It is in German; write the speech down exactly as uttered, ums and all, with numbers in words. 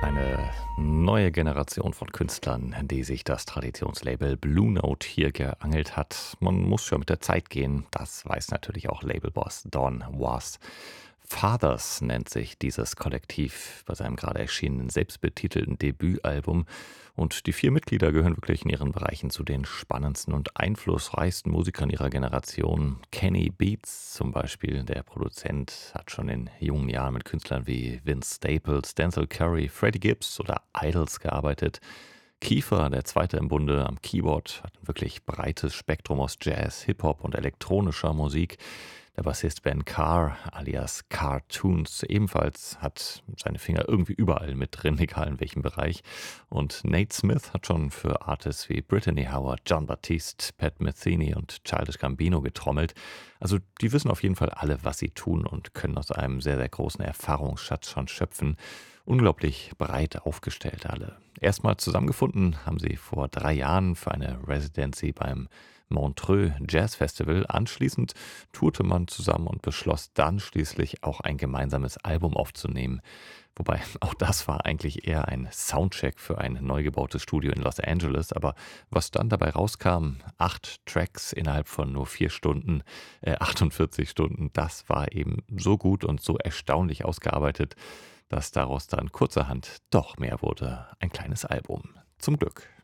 Eine neue Generation von Künstlern, die sich das Traditionslabel Blue Note hier geangelt hat. Man muss schon mit der Zeit gehen, das weiß natürlich auch Labelboss Don Was. Fathers nennt sich dieses Kollektiv bei seinem gerade erschienenen selbstbetitelten Debütalbum. Und die vier Mitglieder gehören wirklich in ihren Bereichen zu den spannendsten und einflussreichsten Musikern ihrer Generation. Kenny Beats zum Beispiel, der Produzent, hat schon in jungen Jahren mit Künstlern wie Vince Staples, Denzel Curry, Freddie Gibbs oder Idols gearbeitet. Kiefer, der Zweite im Bunde am Keyboard, hat ein wirklich breites Spektrum aus Jazz, Hip-Hop und elektronischer Musik. Der Bassist Ben Carr alias Cartoons ebenfalls hat seine Finger irgendwie überall mit drin, egal in welchem Bereich. Und Nate Smith hat schon für Artists wie Brittany Howard, John Baptiste, Pat Metheny und Childish Gambino getrommelt. Also die wissen auf jeden Fall alle, was sie tun und können aus einem sehr, sehr großen Erfahrungsschatz schon schöpfen. Unglaublich breit aufgestellt alle. Erstmal zusammengefunden haben sie vor drei Jahren für eine Residency beim Montreux Jazz Festival. Anschließend tourte man zusammen und beschloss dann schließlich auch ein gemeinsames Album aufzunehmen. Wobei auch das war eigentlich eher ein Soundcheck für ein neu gebautes Studio in Los Angeles. Aber was dann dabei rauskam, acht Tracks innerhalb von nur vier Stunden, äh, achtundvierzig Stunden, das war eben so gut und so erstaunlich ausgearbeitet, dass daraus dann kurzerhand doch mehr wurde. Ein kleines Album. Zum Glück.